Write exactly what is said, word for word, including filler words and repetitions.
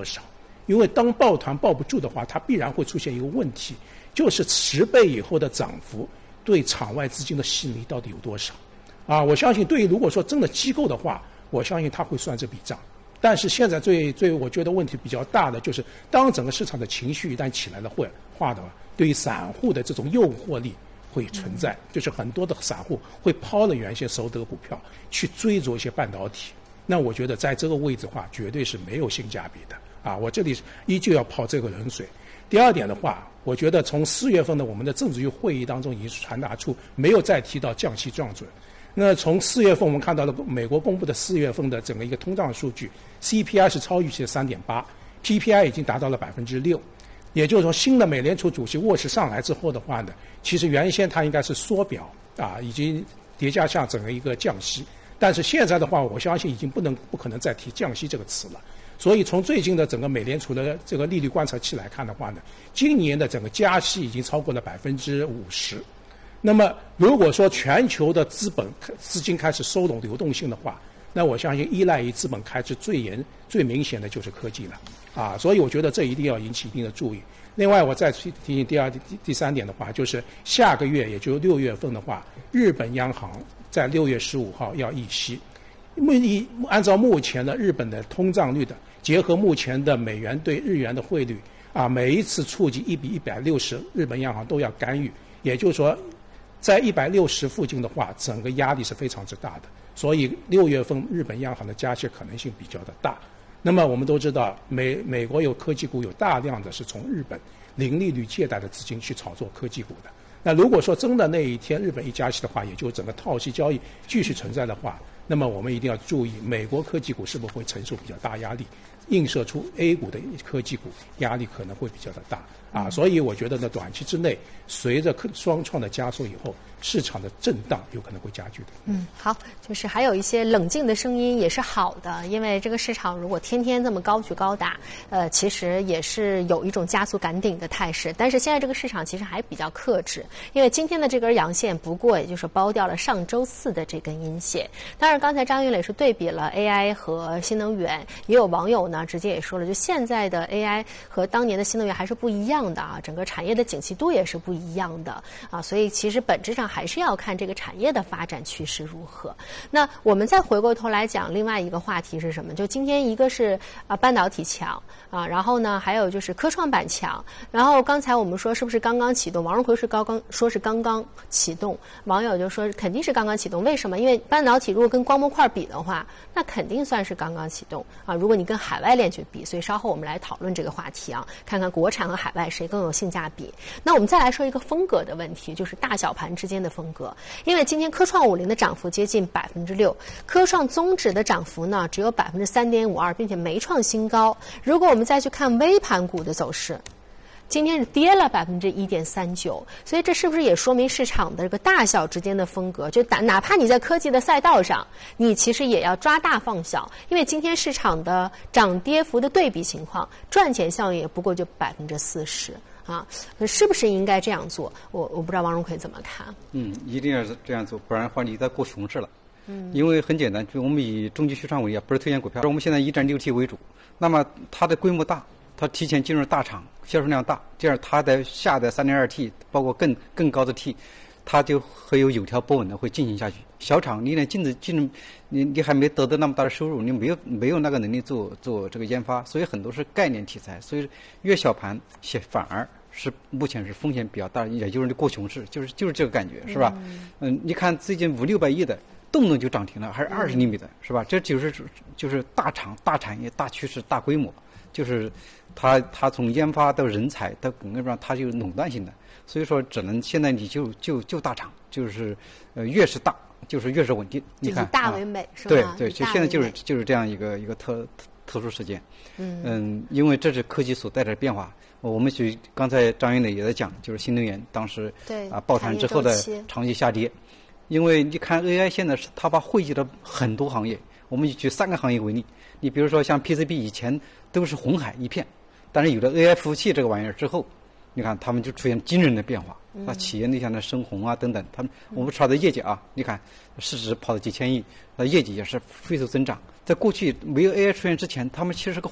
多少。因为当抱团抱不住的话，它必然会出现一个问题，就是十倍以后的涨幅对场外资金的吸引力到底有多少？啊，我相信对于如果说真的机构的话，我相信他会算这笔账。但是现在最最我觉得问题比较大的就是，当整个市场的情绪一旦起来了会话的话，对于散户的这种诱惑力会存在，就是很多的散户会抛了原先手得股票去追逐一些半导体。那我觉得在这个位置的话，绝对是没有性价比的啊！我这里依旧要泡这个冷水。第二点的话，我觉得从四月份的我们的政治局会议当中已经传达出，没有再提到降息降准。那从四月份我们看到了美国公布的四月份的整个一个通胀数据 ，C P I 是超预期的 三点八， P P I 已经达到了 百分之六。也就是说，新的美联储主席沃什上来之后的话呢，其实原先他应该是缩表啊，已经叠加向整个一个降息。但是现在的话，我相信已经不能不可能再提降息这个词了。所以从最近的整个美联储的这个利率观察期来看的话呢，今年的整个加息已经超过了百分之五十。那么如果说全球的资本资金开始收拢流动性的话，那我相信依赖于资本开支最严最明显的就是科技了啊。所以我觉得这一定要引起一定的注意。另外，我再提醒第二、第第三点的话，就是下个月，也就是六月份的话，日本央行在六月十五号要议息。目按照目前的日本的通胀率的，结合目前的美元对日元的汇率啊，每一次触及一比一百六十，日本央行都要干预。也就是说，在一百六十附近的话，整个压力是非常之大的。所以六月份日本央行的加息可能性比较的大。那么我们都知道，美美国有科技股有大量的是从日本零利率借贷的资金去炒作科技股的。那如果说真的那一天日本一加息的话，也就整个套息交易继续存在的话，那么我们一定要注意美国科技股是不是会承受比较大压力，映射出 A 股的科技股压力可能会比较的大啊。所以我觉得呢，短期之内随着双创的加速以后，市场的震荡有可能会加剧的。 嗯，好，就是还有一些冷静的声音也是好的，因为这个市场如果天天这么高举高打，呃，其实也是有一种加速赶顶的态势。但是现在这个市场其实还比较克制，因为今天的这根阳线不过也就是包掉了上周四的这根阴线。当然，刚才张云磊是对比了 A I 和新能源，也有网友呢直接也说了，就现在的 A I 和当年的新能源还是不一样的啊，整个产业的景气度也是不一样的啊，所以其实本质上还是要看这个产业的发展趋势如何。那我们再回过头来讲另外一个话题是什么？就今天一个是啊半导体强啊，然后呢还有就是科创板强，然后刚才我们说是不是刚刚启动？王荣奎是刚刚说是刚刚启动，网友就说肯定是刚刚启动。为什么？因为半导体如果跟光模块比的话，那肯定算是刚刚启动啊。如果你跟海外链去比，所以稍后我们来讨论这个话题啊，看看国产和海外谁更有性价比。那我们再来说一个风格的问题，就是大小盘之间的风格。因为今天科创五零的涨幅接近百分之六，科创综指的涨幅呢只有百分之三点五二，并且没创新高。如果我们再去看微盘股的走势，今天是跌了百分之一点三九，所以这是不是也说明市场的这个大小之间的风格？就打哪怕你在科技的赛道上，你其实也要抓大放小，因为今天市场的涨跌幅的对比情况，赚钱效应也不过就百分之四十。啊，是不是应该这样做？我我不知道王荣奎怎么看。 嗯，一定要是这样做，不然的话你在过熊市了。嗯，因为很简单，就我们以中级续创为例，不是推荐股票，我们现在一站六 T 为主，那么它的规模大，它提前进入大厂，销售量大，这样它的下的 三点二 T， 包括更更高的 T， 它就会有有条不紊的会进行下去。小厂你连进的进，你你还没得到那么大的收入，你没有没有那个能力做做这个研发，所以很多是概念题材，所以越小盘些反而是目前是风险比较大，也就是过熊市，就是就是这个感觉，是吧？嗯，嗯你看最近五六百亿的动不动就涨停了，还是二十厘米的，是吧？这就是就是大厂、大产业、大趋势、大规模，就是它它从研发到人才到根本上它就垄断性的，所以说只能现在你就就就大厂，就是呃越是大。就是越是稳定，你看， 以大为美、啊、是吧？ 对对，就现在就是就是这样一个一个特特殊事件。嗯嗯，因为这是科技所带来的变化。我们就刚才张云磊也在讲，就是新能源当时对啊抱团之后的长期下跌。因为你看 A I 现在是它把汇集了很多行业，我们举三个行业为例。你比如说像 P C B 以前都是红海一片，但是有了 A I 服务器这个玩意儿之后，你看他们就出现惊人的变化。那企业那像那深红啊等等，他们我们说的业绩啊，你看市值跑了几千亿，那业绩也是飞速增长。在过去没有 A I 出现之前，他们其实是个